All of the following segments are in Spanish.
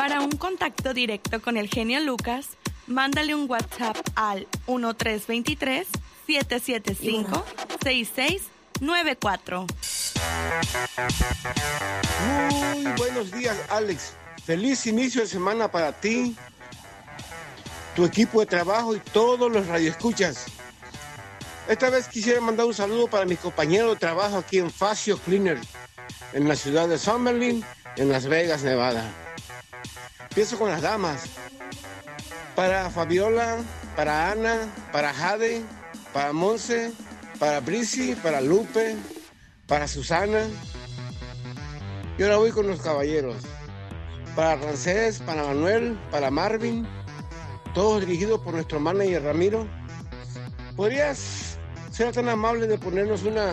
Para un contacto directo con el genio Lucas, mándale un WhatsApp al 1323-775-6694. Muy buenos días, Alex. Feliz inicio de semana para ti, tu equipo de trabajo y todos los radioescuchas. Esta vez quisiera mandar un saludo para mis compañeros de trabajo aquí en Facio Cleaner, en la ciudad de Summerlin, en Las Vegas, Nevada. Empiezo con las damas. Para Fabiola, para Ana, para Jade, para Monse, para Brisi, para Lupe, para Susana. Y ahora voy con los caballeros. Para Rancés, para Manuel, para Marvin, todos dirigidos por nuestro manager Ramiro. ¿Podrías ser tan amable de ponernos una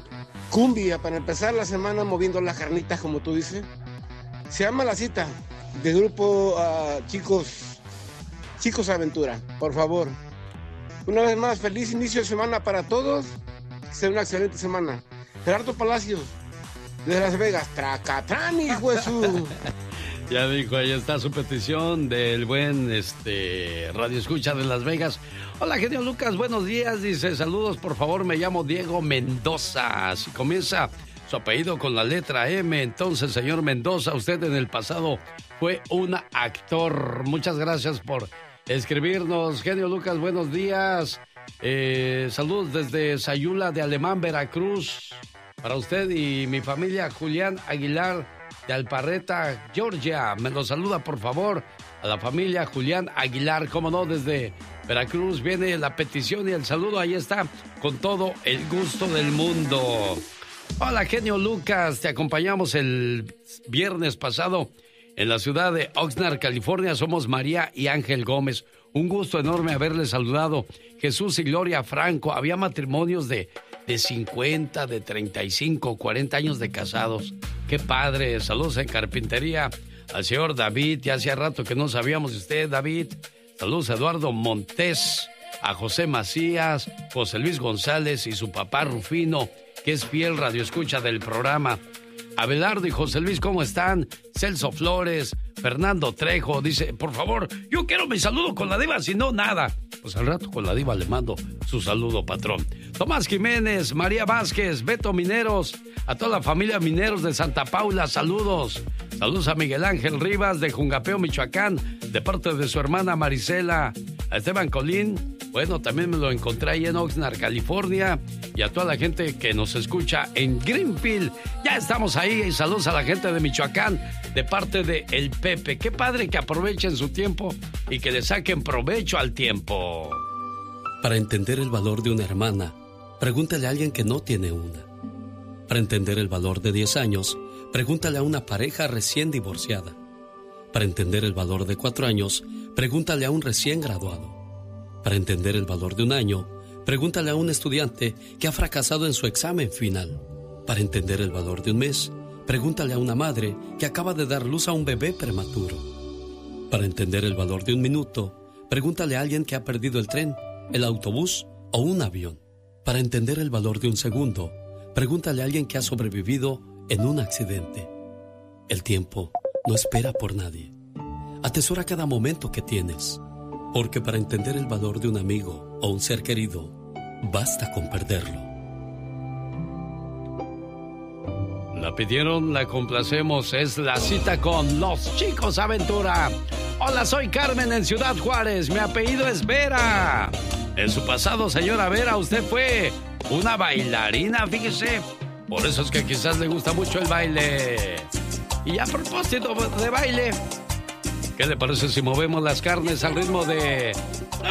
cumbia para empezar la semana moviendo las carnitas, como tú dices? Se llama La Cita, del grupo Chicos Aventura, por favor. Una vez más, feliz inicio de semana para todos. Que sea una excelente semana. Gerardo Palacios, de Las Vegas. Tracatrán, hijo de su... Ya dijo, ahí está su petición del buen Radio Escucha de Las Vegas. Hola, genio Lucas, buenos días. Dice, saludos, por favor, me llamo Diego Mendoza. Si comienza su apellido con la letra M, entonces, señor Mendoza, usted en el pasado fue un actor. Muchas gracias por escribirnos. Genio Lucas, buenos días. Saludos desde Sayula de Alemán, Veracruz. Para usted y mi familia, Julián Aguilar de Alparreta, Georgia. Me lo saluda, por favor, a la familia Julián Aguilar. Cómo no, desde Veracruz viene la petición y el saludo. Ahí está, con todo el gusto del mundo. Hola, genio Lucas. Te acompañamos el viernes pasado en la ciudad de Oxnard, California. Somos María y Ángel Gómez. Un gusto enorme haberles saludado. Jesús y Gloria Franco. Había matrimonios de 50, de 35, 40 años de casados. ¡Qué padre! Saludos en carpintería al señor David. Ya hacía rato que no sabíamos de usted, David. Saludos a Eduardo Montés, a José Macías, José Luis González y su papá Rufino, que es fiel radioescucha del programa. Abelardo y José Luis, ¿cómo están? Celso Flores, Fernando Trejo, dice, por favor, yo quiero mi saludo con la diva, si no, nada. Pues al rato con la diva le mando su saludo, patrón. Tomás Jiménez, María Vázquez, Beto Mineros, a toda la familia Mineros de Santa Paula, saludos. Saludos a Miguel Ángel Rivas de Jungapeo, Michoacán, de parte de su hermana Marisela. A Esteban Colín, bueno, también me lo encontré ahí en Oxnard, California. Y a toda la gente que nos escucha en Greenfield. Ya estamos ahí. Y saludos a la gente de Michoacán, de parte de El Pepe. Qué padre que aprovechen su tiempo y que le saquen provecho al tiempo. Para entender el valor de una hermana, pregúntale a alguien que no tiene una. Para entender el valor de 10 años, pregúntale a una pareja recién divorciada. Para entender el valor de 4 años, pregúntale a un recién graduado. Para entender el valor de un año, pregúntale a un estudiante que ha fracasado en su examen final. Para entender el valor de un mes, pregúntale a una madre que acaba de dar luz a un bebé prematuro. Para entender el valor de un minuto, pregúntale a alguien que ha perdido el tren, el autobús o un avión. Para entender el valor de un segundo, pregúntale a alguien que ha sobrevivido en un accidente. El tiempo no espera por nadie. Atesora cada momento que tienes, porque para entender el valor de un amigo o un ser querido, basta con perderlo. La pidieron, la complacemos. Es La Cita con Los Chicos Aventura. Hola, soy Carmen en Ciudad Juárez. Mi apellido es Vera. En su pasado, señora Vera, usted fue una bailarina, fíjese. Por eso es que quizás le gusta mucho el baile. Y a propósito de baile, ¿qué le parece si movemos las carnes al ritmo de